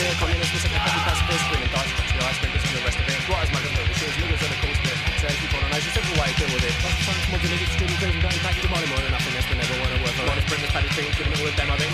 here, communists, we're second copy pacifist, bringing darts, touch the ice, breakers and the rest of it. What is my little shit, niggas are the cool spit. Says we colonize, it's every way to deal with it. Lots of times, mods and niggas, streaming, crazy, going back to money more than nothing, that's been never one of worth. Honest, bring this paddy thing, giving it all with them, I think.